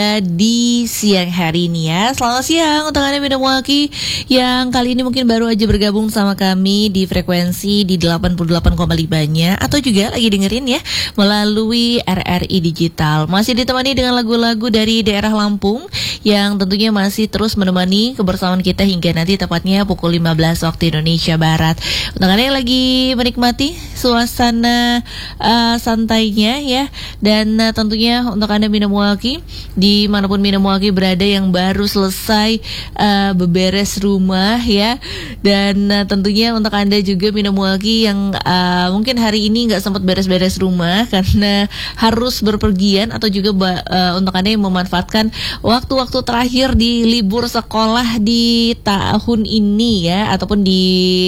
di siang hari ini ya. Selamat siang untuk Anda Minamwaki yang kali ini mungkin baru aja bergabung sama kami di frekuensi di 88,5-nya atau juga lagi dengerin ya melalui RRI Digital. Masih ditemani dengan lagu-lagu dari daerah Lampung yang tentunya masih terus menemani kebersamaan kita hingga nanti tepatnya pukul 15 waktu Indonesia Barat. Untuk Anda yang lagi menikmati suasana santainya ya, dan tentunya untuk Anda Minamwaki dimanapun Minamwaki berada yang baru selesai beberes rumah ya, dan tentunya untuk Anda juga Minamwaki yang mungkin hari ini nggak sempat beres-beres rumah karena harus berpergian, atau juga untuk Anda yang memanfaatkan waktu-waktu terakhir di libur sekolah di tahun ini ya, ataupun di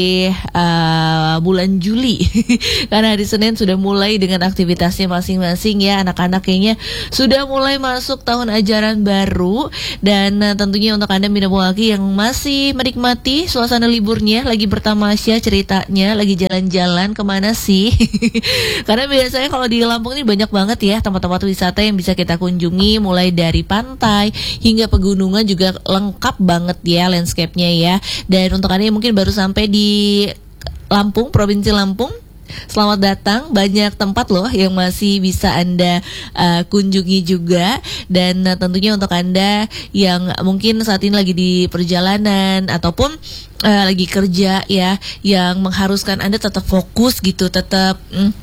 bulan Juli karena hari Senin sudah mulai dengan aktivitasnya masing-masing ya, anak-anak kayaknya sudah mulai masuk tahun ajaran baru. Dan tentunya untuk Anda Minamwaki yang masih menikmati suasana liburnya, lagi bertamasya ceritanya, lagi jalan-jalan kemana sih? Karena biasanya kalau di Lampung ini banyak banget ya tempat-tempat wisata yang bisa kita kunjungi, mulai dari pantai hingga pegunungan juga lengkap banget ya landscape-nya ya. Dan untuk Anda yang mungkin baru sampai di Lampung, Provinsi Lampung, selamat datang, banyak tempat loh yang masih bisa Anda kunjungi juga. Dan tentunya untuk Anda yang mungkin saat ini lagi di perjalanan ataupun lagi kerja ya, yang mengharuskan Anda tetap fokus gitu, tetap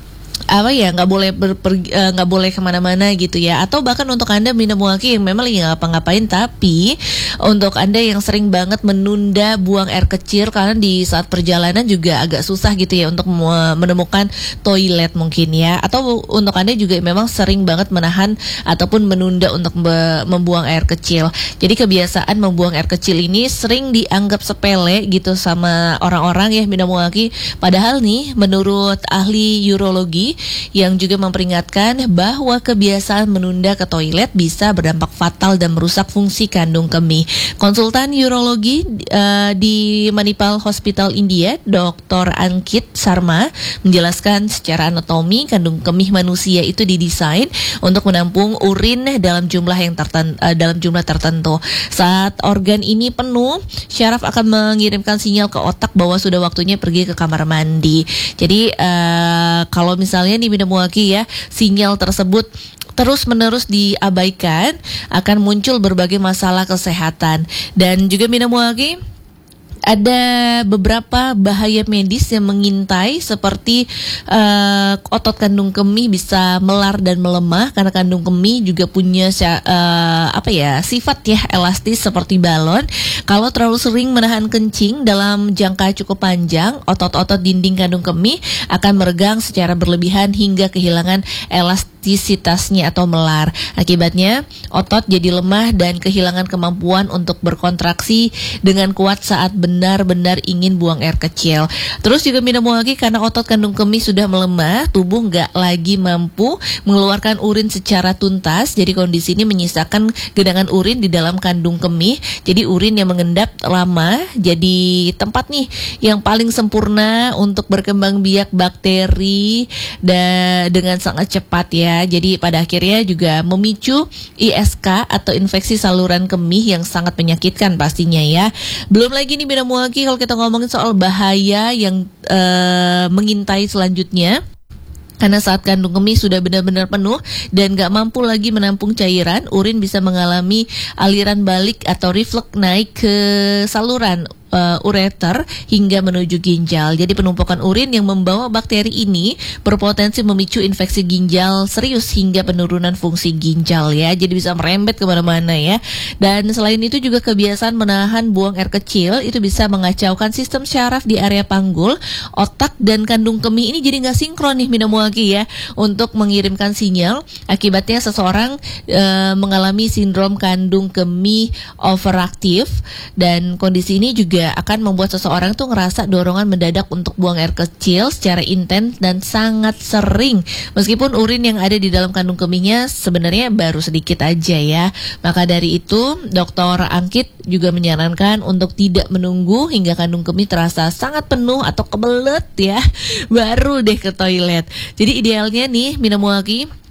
nggak boleh kemana-mana gitu ya. Atau bahkan untuk Anda Minamwaki yang memang lagi ngapa-ngapain, tapi untuk Anda yang sering banget menunda buang air kecil karena di saat perjalanan juga agak susah gitu ya untuk menemukan toilet mungkin ya. Atau untuk Anda juga memang sering banget menahan ataupun menunda untuk membuang air kecil. Jadi kebiasaan membuang air kecil ini sering dianggap sepele gitu sama orang-orang ya Minamwaki. Padahal nih menurut ahli urologi yang juga memperingatkan bahwa kebiasaan menunda ke toilet bisa berdampak fatal dan merusak fungsi kandung kemih. Konsultan urologi di Manipal Hospital India, Dr. Ankit Sharma menjelaskan secara anatomi kandung kemih manusia itu didesain untuk menampung urin dalam jumlah tertentu. Saat organ ini penuh, syaraf akan mengirimkan sinyal ke otak bahwa sudah waktunya pergi ke kamar mandi. Jadi kalau misalnya di Minamwaki ya, sinyal tersebut terus-menerus diabaikan, akan muncul berbagai masalah kesehatan. Dan juga Minamwaki ada beberapa bahaya medis yang mengintai, seperti otot kandung kemih bisa melar dan melemah karena kandung kemih juga punya sifat ya elastis seperti balon. Kalau terlalu sering menahan kencing dalam jangka cukup panjang, otot-otot dinding kandung kemih akan meregang secara berlebihan hingga kehilangan elastisitasnya atau melar. Akibatnya otot jadi lemah dan kehilangan kemampuan untuk berkontraksi dengan kuat saat benar-benar ingin buang air kecil. Terus juga Minamwaki karena otot kandung kemih sudah melemah, tubuh nggak lagi mampu mengeluarkan urin secara tuntas. Jadi kondisi ini menyisakan genangan urin di dalam kandung kemih. Jadi urin yang mengendap lama jadi tempat nih yang paling sempurna untuk berkembang biak bakteri dengan sangat cepat ya. Jadi pada akhirnya juga memicu ISK atau infeksi saluran kemih yang sangat menyakitkan pastinya ya. Belum lagi nih Minamwaki kalau kita ngomongin soal bahaya yang mengintai selanjutnya. Karena saat kandung kemih sudah benar-benar penuh dan gak mampu lagi menampung cairan, urin bisa mengalami aliran balik atau reflux naik ke saluran ureter hingga menuju ginjal. Jadi penumpukan urin yang membawa bakteri ini berpotensi memicu infeksi ginjal serius hingga penurunan fungsi ginjal ya. Jadi bisa merembet kemana-mana ya. Dan selain itu juga kebiasaan menahan buang air kecil itu bisa mengacaukan sistem syaraf di area panggul, otak dan kandung kemih ini jadi nggak sinkron nih Minamwaki ya untuk mengirimkan sinyal. Akibatnya seseorang mengalami sindrom kandung kemih overaktif, dan kondisi ini juga akan membuat seseorang tuh ngerasa dorongan mendadak untuk buang air kecil secara intens dan sangat sering, meskipun urin yang ada di dalam kandung kemihnya sebenarnya baru sedikit aja ya. Maka dari itu Dr. Ankit juga menyarankan untuk tidak menunggu hingga kandung kemih terasa sangat penuh atau kebelet ya baru deh ke toilet. Jadi idealnya nih Minamwaki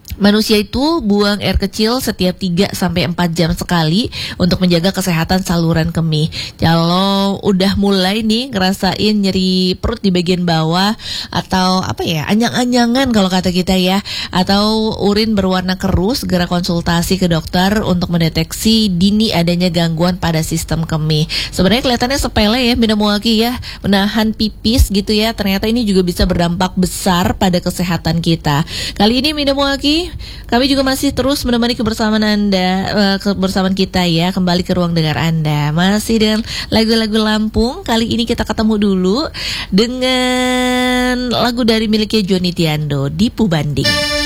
Manusia itu buang air kecil setiap 3 sampai 4 jam sekali untuk menjaga kesehatan saluran kemih. Kalau udah mulai nih ngerasain nyeri perut di bagian bawah atau anyang-anyangan kalau kata kita ya, atau urin berwarna keruh, segera konsultasi ke dokter untuk mendeteksi dini adanya gangguan pada sistem kemih. Sebenarnya kelihatannya sepele ya Minamoaki ya, menahan pipis gitu ya, ternyata ini juga bisa berdampak besar pada kesehatan kita. Kali ini Minamoaki, kami juga masih terus menemani kebersamaan Anda, kebersamaan kita ya, kembali ke ruang dengar Anda. Masih dengan lagu-lagu Lampung. Kali ini kita ketemu dulu dengan lagu dari miliknya Joni Tiando, Dipu Banding.